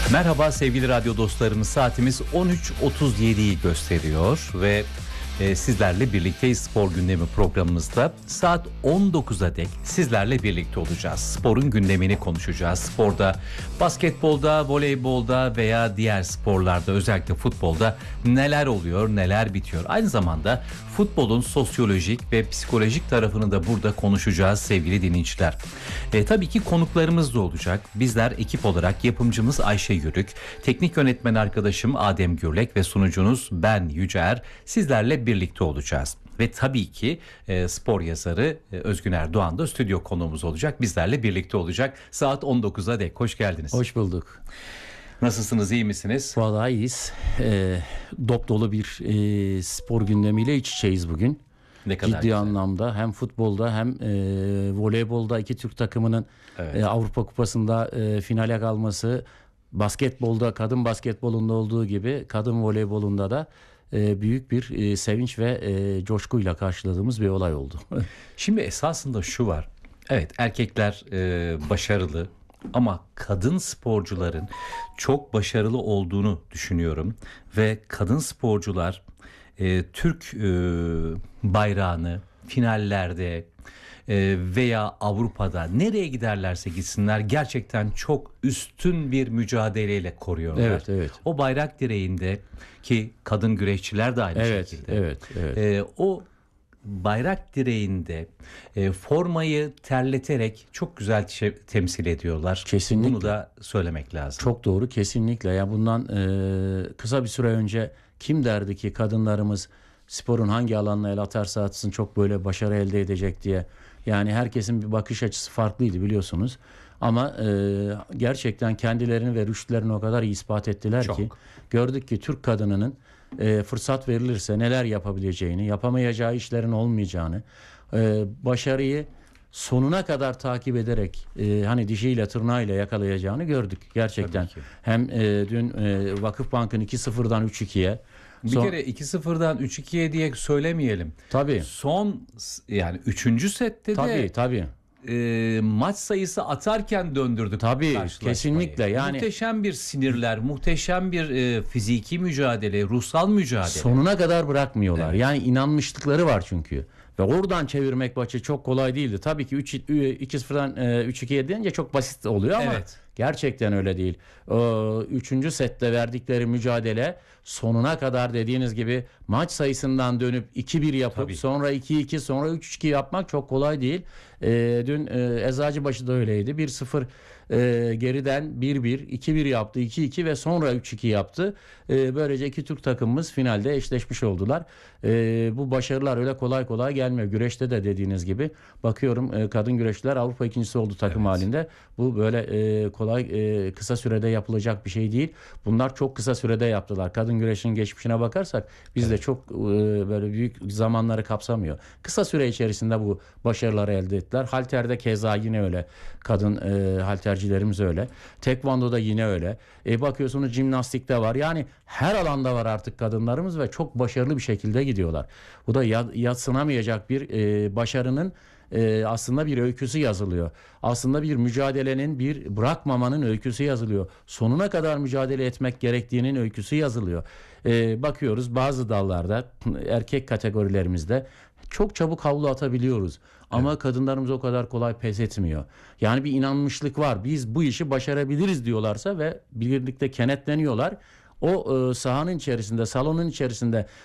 Merhaba sevgili radyo dostlarımız, saatimiz 13.37'yi gösteriyor ve sizlerle birlikteyiz. Spor gündemi programımızda saat 19'a dek sizlerle birlikte olacağız. Sporun gündemini konuşacağız. Sporda, basketbolda, voleybolda veya diğer sporlarda, özellikle futbolda neler oluyor, neler bitiyor. Aynı zamanda futbolun sosyolojik ve psikolojik tarafını da burada konuşacağız sevgili dinleyiciler. Tabii ki konuklarımız da olacak. Bizler ekip olarak yapımcımız Ayşe Yürük, teknik yönetmen arkadaşım Adem Gürlek ve sunucunuz ben Yüce sizlerle birlikte olacağız. Ve tabii ki spor yazarı Özgün Erdoğan da stüdyo konuğumuz olacak. Bizlerle birlikte olacak. Saat 19'a dek. Hoş geldiniz. Hoş bulduk. Nasılsınız, iyi misiniz? Vallahi iyiyiz. Dop dolu bir spor gündemiyle iç içeyiz bugün. Ne kadar ciddi güzel. Anlamda hem futbolda hem voleybolda iki Türk takımının Avrupa Kupası'nda finale kalması, basketbolda, kadın basketbolunda olduğu gibi kadın voleybolunda da büyük bir sevinç ve coşkuyla karşıladığımız bir olay oldu. Şimdi esasında şu var. Evet, erkekler başarılı ama kadın sporcuların çok başarılı olduğunu düşünüyorum ve kadın sporcular Türk bayrağını finallerde veya Avrupa'da nereye giderlerse gitsinler gerçekten çok üstün bir mücadeleyle koruyorlar. Evet. O bayrak direğinde ki kadın güreşçiler de aynı şekilde. Evet. O bayrak direğinde formayı terleterek çok güzel temsil ediyorlar. Kesinlikle. Bunu da söylemek lazım. Çok doğru, kesinlikle. Ya bundan kısa bir süre önce kim derdi ki kadınlarımız sporun hangi alanına el atarsa atsın çok böyle başarı elde edecek diye. Yani herkesin bir bakış açısı farklıydı biliyorsunuz. Ama gerçekten kendilerini ve rüştlerini o kadar iyi ispat ettiler ki gördük ki Türk kadınının fırsat verilirse neler yapabileceğini, yapamayacağı işlerin olmayacağını, başarıyı sonuna kadar takip ederek hani dişiyle tırnağıyla yakalayacağını gördük gerçekten. Hem dün Vakıfbank'ın 2-0'dan 3-2'ye bir kere 2-0'dan 3-2'ye diye söylemeyelim. Tabii. Son yani 3. sette de tabii. Maç sayısı atarken döndürdük. Tabii, kesinlikle. Yani muhteşem bir sinirler, muhteşem bir fiziki mücadele, ruhsal mücadele. Sonuna kadar bırakmıyorlar. Evet. Yani inanmışlıkları var çünkü. Ve oradan çevirmek maçı çok kolay değildi. Tabii ki 2-0'dan 3-2'ye deyince çok basit oluyor ama gerçekten öyle değil. 3. sette verdikleri mücadele sonuna kadar dediğiniz gibi maç sayısından dönüp 2-1 yapıp sonra 2-2 sonra 3-2 yapmak çok kolay değil. Dün Eczacıbaşı da öyleydi. 1-0 geriden 1-1, 2-1 yaptı, 2-2 ve sonra 3-2 yaptı. Böylece iki Türk takımımız finalde eşleşmiş oldular. Bu başarılar öyle kolay kolay gelmiyor. Güreşte de dediğiniz gibi bakıyorum kadın güreşçiler Avrupa ikincisi oldu takım halinde. Bu böyle kolay kısa sürede yapılacak bir şey değil. Bunlar çok kısa sürede yaptılar. Kadın güreşin geçmişine bakarsak bizde çok böyle büyük zamanları kapsamıyor. Kısa süre içerisinde bu başarıları elde ettiler. Halterde keza yine öyle. Kadın haltercilerimiz öyle. Tekvando'da yine öyle. Bakıyorsunuz jimnastikte var. Yani her alanda var artık kadınlarımız ve çok başarılı bir şekilde gidiyorlar. Bu da yadsınamayacak bir başarının aslında bir öyküsü yazılıyor. Aslında bir mücadelenin, bir bırakmamanın öyküsü yazılıyor. Sonuna kadar mücadele etmek gerektiğinin öyküsü yazılıyor. Bakıyoruz bazı dallarda, erkek kategorilerimizde çok çabuk havlu atabiliyoruz. Ama kadınlarımız o kadar kolay pes etmiyor. Yani bir inanmışlık var. Biz bu işi başarabiliriz diyorlarsa ve birlikte kenetleniyorlar. O sahanın içerisinde, salonun içerisinde